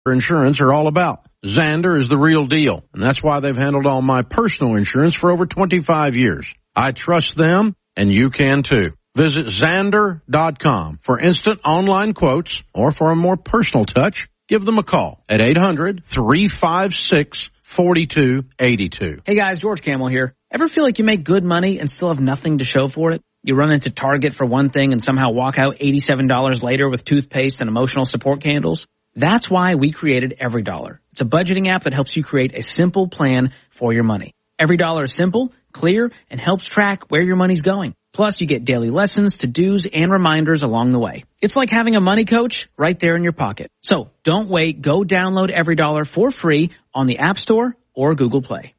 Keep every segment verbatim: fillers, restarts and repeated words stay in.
insurance are all about. Zander is the real deal, and that's why they've handled all my personal insurance for over twenty-five years. I trust them, and you can too. Visit Zander dot com for instant online quotes, or for a more personal touch, give them a call at eight hundred, three five six, four two eight two. Hey guys, George Camel here. Ever feel like you make good money and still have nothing to show for it? You run into Target for one thing and somehow walk out eighty-seven dollars later with toothpaste and emotional support candles? That's why we created EveryDollar. It's a budgeting app that helps you create a simple plan for your money. EveryDollar is simple, clear, and helps track where your money's going. Plus, you get daily lessons, to-dos, and reminders along the way. It's like having a money coach right there in your pocket. So don't wait. Go download EveryDollar for free on the App Store or Google Play.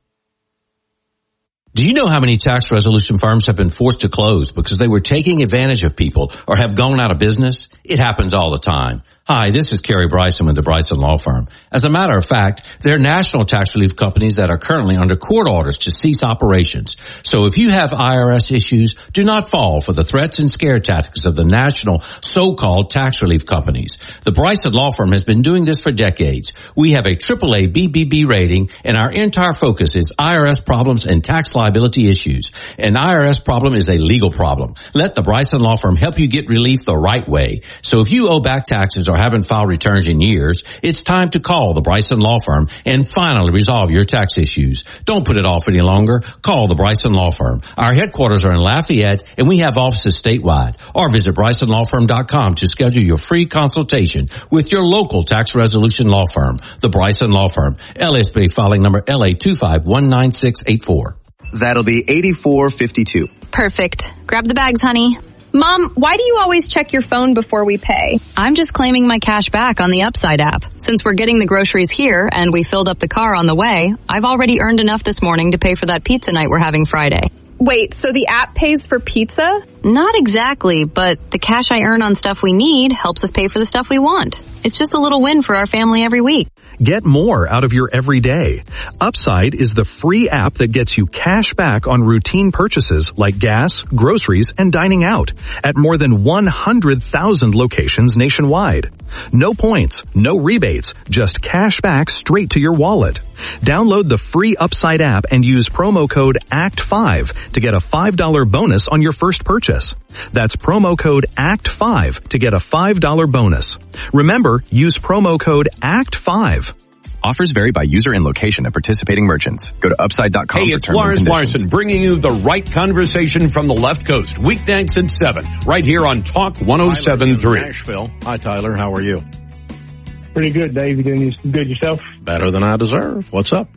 Do you know how many tax resolution firms have been forced to close because they were taking advantage of people or have gone out of business? It happens all the time. Hi, this is Kerry Bryson with the Bryson Law Firm. As a matter of fact, there are national tax relief companies that are currently under court orders to cease operations. So if you have I R S issues, do not fall for the threats and scare tactics of the national so-called tax relief companies. The Bryson Law Firm has been doing this for decades. We have a triple A B B B rating, and our entire focus is I R S problems and tax liability issues. An I R S problem is a legal problem. Let the Bryson Law Firm help you get relief the right way. So if you owe back taxes or haven't filed returns in years, it's time to call the Bryson Law Firm and finally resolve your tax issues. Don't put it off any longer. Call the Bryson Law Firm. Our headquarters are in Lafayette, and we have offices statewide. Or visit Bryson Law Firm dot com to schedule your free consultation with your local tax resolution law firm. The Bryson Law Firm. L S B filing number L A two five one nine six eight four. That'll be eighty-four fifty-two. Perfect. Grab the bags, honey. Mom, why do you always check your phone before we pay? I'm just claiming my cash back on the Upside app. Since we're getting the groceries here and we filled up the car on the way, I've already earned enough this morning to pay for that pizza night we're having Friday. Wait, so the app pays for pizza? Not exactly, but the cash I earn on stuff we need helps us pay for the stuff we want. It's just a little win for our family every week. Get more out of your everyday. Upside is the free app that gets you cash back on routine purchases like gas, groceries, and dining out at more than one hundred thousand locations nationwide. No points, no rebates, just cash back straight to your wallet. Download the free Upside app and use promo code A C T five to get a five dollars bonus on your first purchase. That's promo code A C T five to get a five dollars bonus. Remember, use promo code A C T five. Offers vary by user and location at participating merchants. Go to upside dot com. Hey, it's Lars Larson bringing you the right conversation from the left coast. Weeknights at seven, right here on Talk one oh seven point three. Nashville. Hi, Tyler. How are you? Pretty good, Dave. You doing good yourself? Better than I deserve. What's up?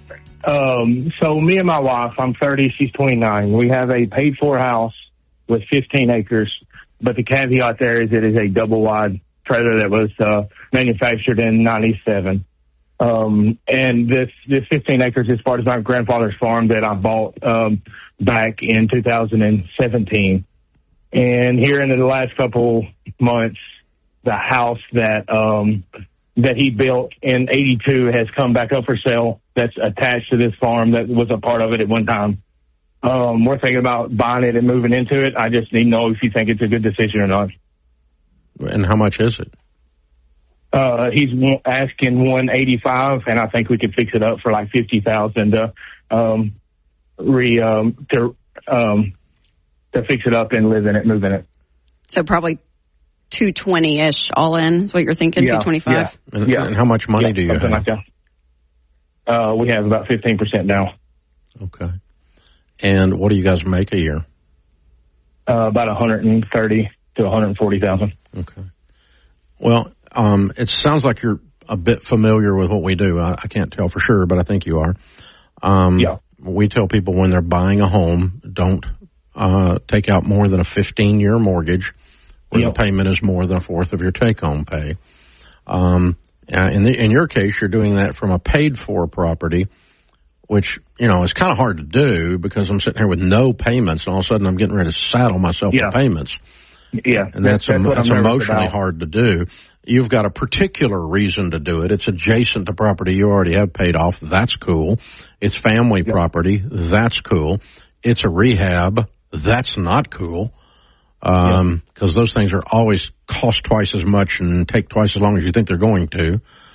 Um, so me and my wife, I'm thirty, she's twenty-nine. We have a paid-for house with fifteen acres, but the caveat there is it is a double-wide trailer that was uh, manufactured in ninety-seven. Um, and this, this fifteen acres is part of my grandfather's farm that I bought, um, back in two thousand seventeen. And here in the last couple months, the house that, um, that he built in eighty-two has come back up for sale. That's attached to this farm that was a part of it at one time. Um, we're thinking about buying it and moving into it. I just need to know if you think it's a good decision or not. And how much is it? Uh, he's asking one eighty-five, and I think we could fix it up for like fifty thousand to, um, re, um, to, um, to fix it up and live in it, move in it. So probably two twenty-ish all in is what you're thinking, yeah, two twenty-five? Yeah. And, yeah. and how much money yeah, do you have? Like that. Uh, we have about fifteen percent now. Okay. And what do you guys make a year? Uh, about one hundred thirty to one hundred forty thousand. Okay. Well, um, it sounds like you're a bit familiar with what we do. I, I can't tell for sure, but I think you are. Um, yeah. We tell people when they're buying a home, don't uh, take out more than a fifteen-year mortgage where yep. the payment is more than a fourth of your take-home pay. Um, in, the, in your case, you're doing that from a paid-for property, which, you know, is kind of hard to do because I'm sitting here with no payments, and all of a sudden I'm getting ready to saddle myself yeah. with payments. Yeah, and that's, that's, that's, that's emotionally about. hard to do. You've got a particular reason to do it. It's adjacent to property you already have paid off. That's cool. It's family yep. property. That's cool. It's a rehab. That's not cool. Um, yep. cause those things are always cost twice as much and take twice as long as you think they're going to.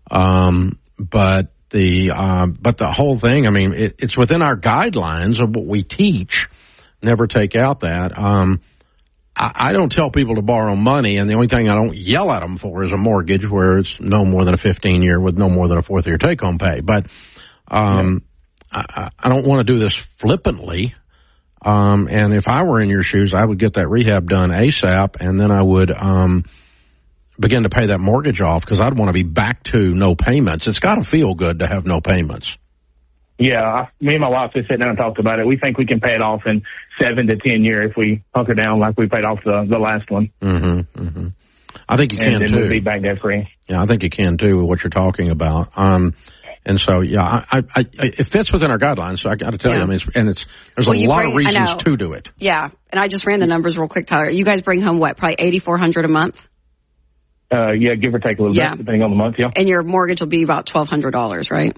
Um, but the uh, but the whole thing, I mean, it, it's within our guidelines of what we teach. Never take out that. Um, I, I don't tell people to borrow money, and the only thing I don't yell at them for is a mortgage where it's no more than a fifteen year with no more than a fourth year take home pay. But um, yeah. I, I don't want to do this flippantly. Um, and if I were in your shoes, I would get that rehab done ASAP, and then I would um, begin to pay that mortgage off because I'd want to be back to no payments. It's got to feel good to have no payments. Yeah, I, me and my wife just sat down and talked about it. We think we can pay it off in seven to ten years if we hunker down like we paid off the, the last one. Mm-hmm, mm-hmm. I think you and can then too. We'll be back debt free. Yeah, I think you can too with what you're talking about. Um, and so, yeah, I, I, I, it fits within our guidelines. So I got to tell yeah. you, I mean, it's, and it's there's well, a lot bring, of reasons to do it. Yeah, and I just ran the numbers real quick, Tyler. You guys bring home what? Probably eighty-four hundred a month. Uh, yeah, give or take a little yeah. bit, depending on the month. Yeah, and your mortgage will be about twelve hundred dollars, right?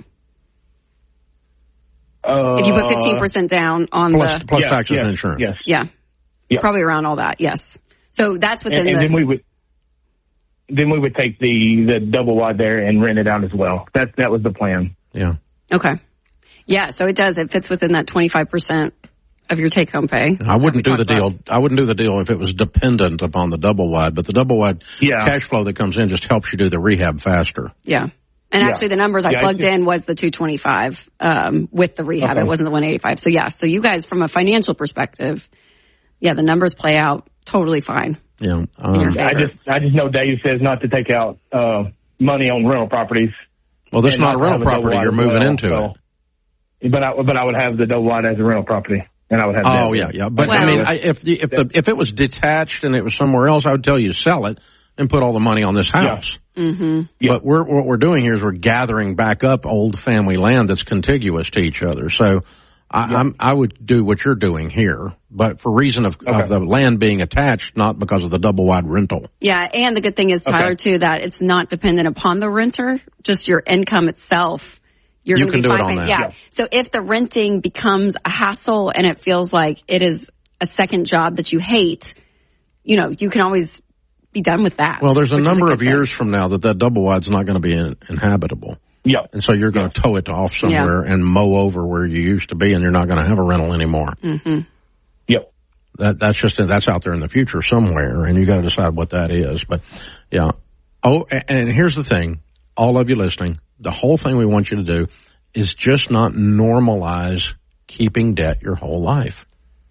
Uh, if you put fifteen percent down on plus, the plus yeah, taxes yeah, and insurance. Yes. Yeah. yeah, probably around all that. Yes. So that's within and, and the. Then we would, then we would take the the double wide there and rent it out as well. That that was the plan. Yeah. Okay. Yeah. So it does. It fits within that twenty-five percent of your take home pay. I wouldn't do the deal. About. I wouldn't do the deal if it was dependent upon the double wide, but the double wide yeah. cash flow that comes in just helps you do the rehab faster. Yeah. And yeah. actually, the numbers I yeah, plugged in was the two twenty-five um, with the rehab. Okay. It wasn't the one eighty-five. So, yeah. So, you guys, from a financial perspective, yeah, the numbers play out totally fine. Yeah. Um, I just I just know Dave says not to take out uh, money on rental properties. Well, this is not a rental property. You're moving well, into so. it. But I, but I would have the double wide as a rental property. And I would have oh, that. yeah, yeah. But, well, I mean, I, if the, if the if it was detached and it was somewhere else, I would tell you to sell it and put all the money on this house. Yeah. Mm-hmm. But we're, what we're doing here is we're gathering back up old family land that's contiguous to each other. So I, yeah. I'm, I would do what you're doing here, but for reason of, okay. of the land being attached, not because of the double wide rental. Yeah, and the good thing is, Tyler, okay. too, that it's not dependent upon the renter, just your income itself. You're you going to be fine. It on that. Yeah. yeah. So if the renting becomes a hassle and it feels like it is a second job that you hate, you know, you can always be done with that. Well, there's a number a of thing. years from now that that double wide's not going to be in, inhabitable. Yeah. And so you're going to tow it off somewhere yeah. and mow over where you used to be, and you're not going to have a rental anymore. Mm-hmm. Yep. That that's just that's out there in the future somewhere, and you got to decide what that is. But yeah. Oh, and here's the thing, all of you listening, the whole thing we want you to do is just not normalize keeping debt your whole life.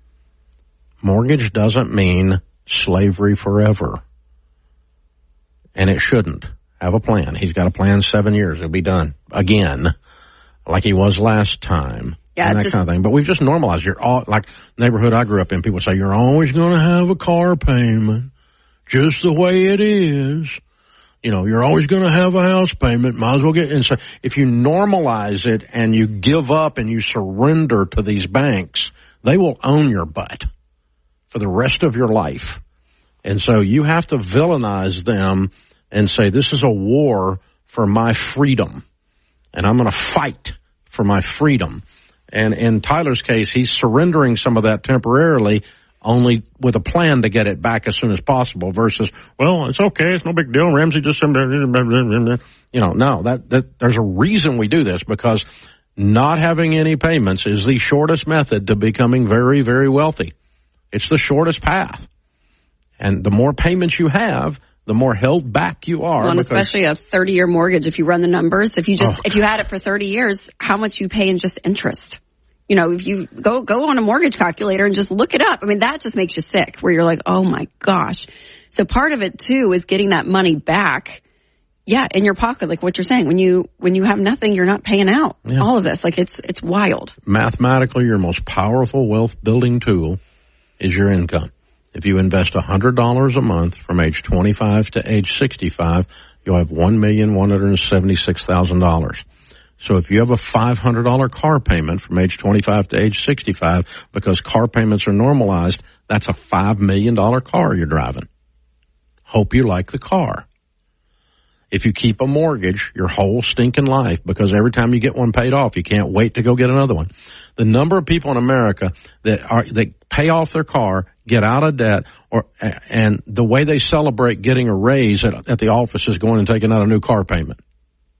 Mortgage doesn't mean slavery forever. And it shouldn't. Have a plan. He's got a plan seven years. It'll be done again, like he was last time. Yeah, and that just, kind of thing. But we've just normalized. You're all, like neighborhood I grew up in, people say you're always going to have a car payment, just the way it is. You know, you're always going to have a house payment. Might as well get, and so if you normalize it and you give up and you surrender to these banks, they will own your butt for the rest of your life. And so you have to villainize them and say, this is a war for my freedom, and I'm going to fight for my freedom. And in Tyler's case, he's surrendering some of that temporarily, only with a plan to get it back as soon as possible versus, well, it's okay, it's no big deal. Ramsey just, you know, no, that, that there's a reason we do this, because not having any payments is the shortest method to becoming very, very wealthy. It's the shortest path. And the more payments you have, the more held back you are. Well, and especially a thirty-year mortgage, if you run the numbers, if you just oh. if you had it for thirty years, how much you pay in just interest? You know, if you go go on a mortgage calculator and just look it up, I mean, that just makes you sick, where you're like, oh my gosh. So part of it too is getting that money back, yeah, in your pocket, like what you're saying. When you when you have nothing, you're not paying out yeah. all of this. Like it's it's wild. Mathematically, your most powerful wealth building tool is your income. If you invest one hundred dollars a month from age twenty-five to age sixty-five, you'll have one million one hundred seventy-six thousand dollars. So if you have a five hundred dollars car payment from age twenty-five to age sixty-five, because car payments are normalized, that's a five million dollars car you're driving. Hope you like the car. If you keep a mortgage your whole stinking life, because every time you get one paid off, you can't wait to go get another one. The number of people in America that are, that pay off their car, get out of debt, or, and the way they celebrate getting a raise at, at the office is going and taking out a new car payment.